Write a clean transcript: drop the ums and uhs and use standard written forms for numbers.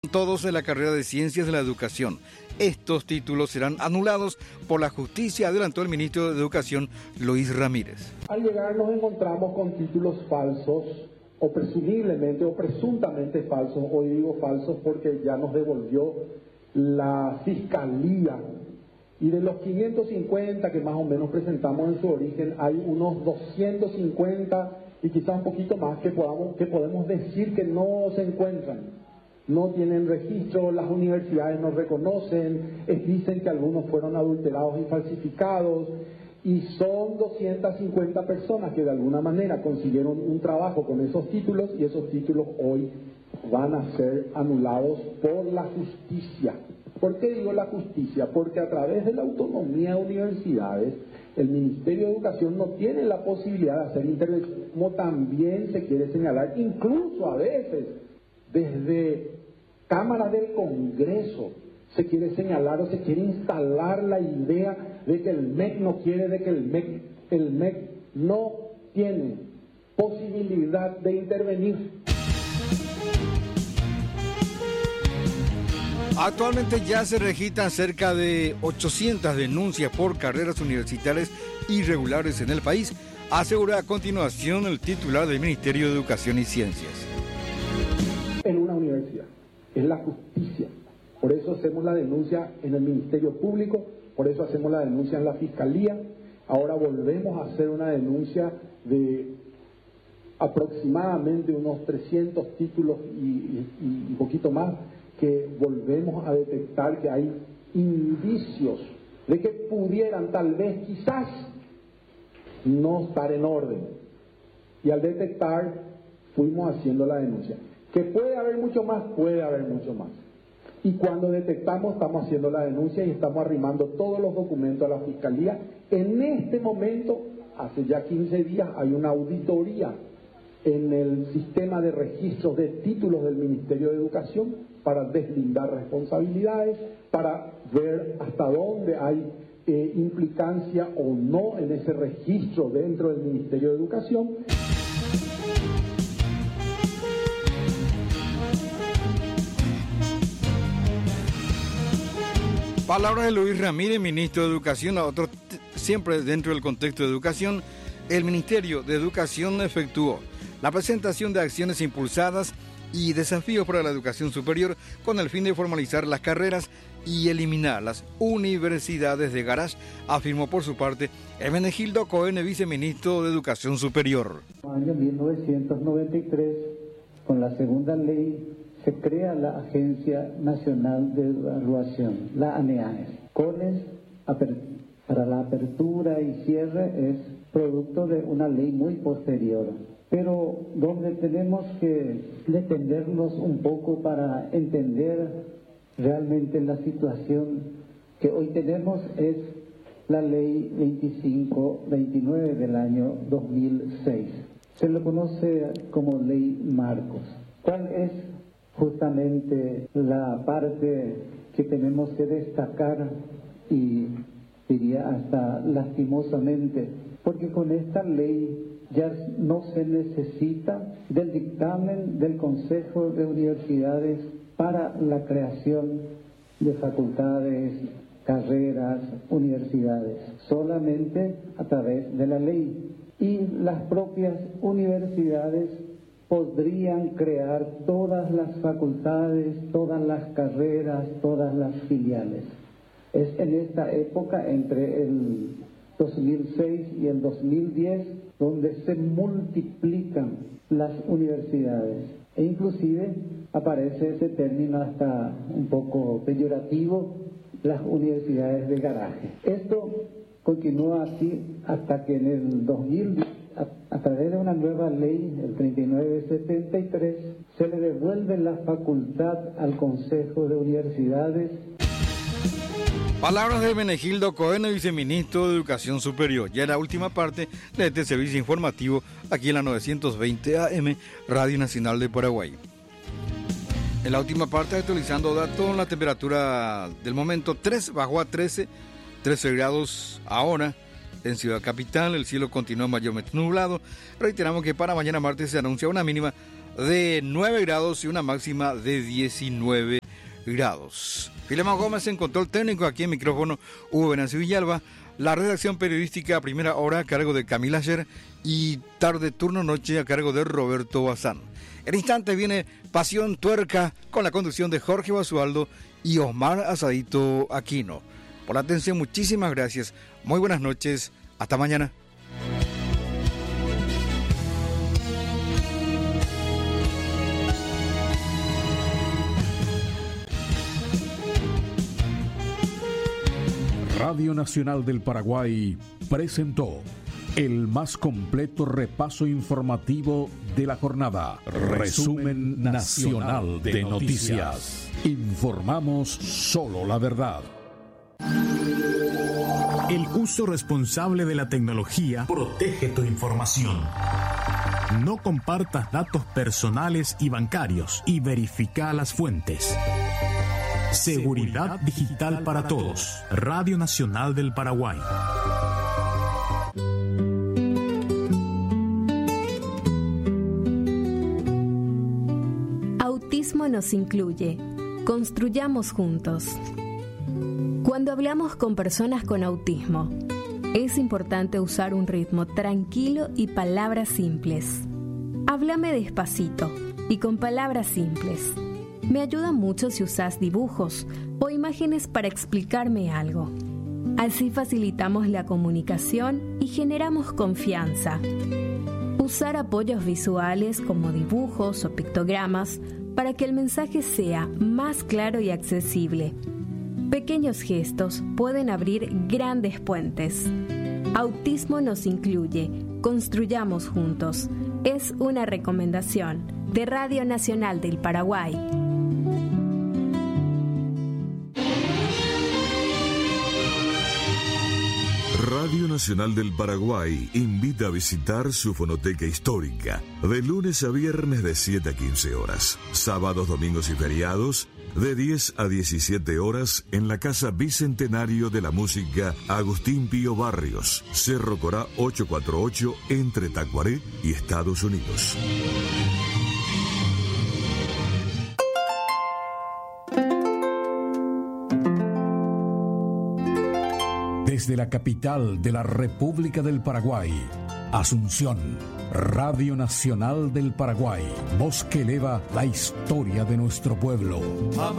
Todos de la carrera de Ciencias de la Educación. Estos títulos serán anulados por la justicia, adelantó el ministro de Educación, Luis Ramírez. Al llegar nos encontramos con títulos falsos, o presumiblemente o presuntamente falsos. Hoy digo falsos porque ya nos devolvió la Fiscalía. Y de los 550 que más o menos presentamos en su origen, hay unos 250 y quizás un poquito más que podemos decir que no se encuentran. No tienen registro, las universidades no reconocen, dicen que algunos fueron adulterados y falsificados, y son 250 personas que de alguna manera consiguieron un trabajo con esos títulos, y esos títulos hoy van a ser anulados por la justicia. ¿Por qué digo la justicia? Porque a través de la autonomía de universidades, el Ministerio de Educación no tiene la posibilidad de hacer intervención, como también se quiere señalar, incluso a veces desde Cámara del Congreso se quiere señalar o se quiere instalar la idea de que el MEC no quiere, de que el MEC no tiene posibilidad de intervenir. Actualmente ya se registran cerca de 800 denuncias por carreras universitarias irregulares en el país, asegura a continuación el titular del Ministerio de Educación y Ciencias. En una universidad, es la justicia. Por eso hacemos la denuncia en el Ministerio Público, por eso hacemos la denuncia en la Fiscalía. Ahora volvemos a hacer una denuncia de aproximadamente unos 300 títulos y un poquito más, que volvemos a detectar que hay indicios de que pudieran tal vez, quizás, no estar en orden. Y al detectar, fuimos haciendo la denuncia. Que puede haber mucho más, puede haber mucho más. Y cuando detectamos, estamos haciendo la denuncia y estamos arrimando todos los documentos a la Fiscalía. En este momento, hace ya 15 días, hay una auditoría en el sistema de registros de títulos del Ministerio de Educación para deslindar responsabilidades, para ver hasta dónde hay implicancia o no en ese registro dentro del Ministerio de Educación. Palabras de Luis Ramírez, ministro de Educación. Siempre dentro del contexto de educación, el Ministerio de Educación efectuó la presentación de acciones impulsadas y desafíos para la educación superior con el fin de formalizar las carreras y eliminar las universidades de garage, afirmó por su parte Hermenegildo Cohen, viceministro de Educación Superior. En el año 1993, con la segunda ley, se crea la Agencia Nacional de Evaluación, la ANEAES. CONES, para la apertura y cierre, es producto de una ley muy posterior, pero donde tenemos que detenernos un poco para entender realmente la situación que hoy tenemos es la ley 2529 del año 2006. Se lo conoce como ley Marcos. ¿Cuál es justamente la parte que tenemos que destacar y diría hasta lastimosamente? Porque con esta ley ya no se necesita del dictamen del Consejo de Universidades para la creación de facultades, carreras, universidades, solamente a través de la ley. Y las propias universidades podrían crear todas las facultades, todas las carreras, todas las filiales. Es en esta época, entre el 2006 y el 2010, donde se multiplican las universidades. E inclusive aparece ese término hasta un poco peyorativo, las universidades de garaje. Esto continúa así hasta que en el 2010, a través de una nueva ley, el 3973, se le devuelve la facultad al Consejo de Universidades. Palabras de Hermenegildo Cohen, viceministro de Educación Superior. Ya en la última parte de este servicio informativo, aquí en la 920 AM, Radio Nacional de Paraguay. En la última parte, actualizando datos, la temperatura del momento 3 bajó a 13 grados ahora en Ciudad Capital. El cielo continúa mayormente nublado. Reiteramos que para mañana martes se anuncia una mínima de 9 grados y una máxima de 19 grados. Filemón Gómez en control técnico, aquí en micrófono Hugo Venancio Villalba. La redacción periodística a primera hora a cargo de Camila Ayer y tarde turno noche a cargo de Roberto Bazán. En instantes viene Pasión Tuerca con la conducción de Jorge Basualdo y Osmar Asadito Aquino. Por la atención, muchísimas gracias. Muy buenas noches. Hasta mañana. Radio Nacional del Paraguay presentó el más completo repaso informativo de la jornada. Resumen nacional de noticias. Informamos solo la verdad. El uso responsable de la tecnología protege tu información. No compartas datos personales y bancarios y verifica las fuentes. Seguridad digital para todos. Radio Nacional del Paraguay. Autismo nos incluye. Construyamos juntos. Cuando hablamos con personas con autismo, es importante usar un ritmo tranquilo y palabras simples. Háblame despacito y con palabras simples. Me ayuda mucho si usas dibujos o imágenes para explicarme algo. Así facilitamos la comunicación y generamos confianza. Usar apoyos visuales como dibujos o pictogramas para que el mensaje sea más claro y accesible. Pequeños gestos pueden abrir grandes puentes. Autismo nos incluye. Construyamos juntos. Es una recomendación de Radio Nacional del Paraguay. Radio Nacional del Paraguay invita a visitar su fonoteca histórica de lunes a viernes de 7 a 15 horas, sábados, domingos y feriados de 10 a 17 horas en la Casa Bicentenario de la Música Agustín Pío Barrios, Cerro Corá 848 entre Tacuaré y Estados Unidos. Desde la capital de la República del Paraguay, Asunción, Radio Nacional del Paraguay, voz que eleva la historia de nuestro pueblo.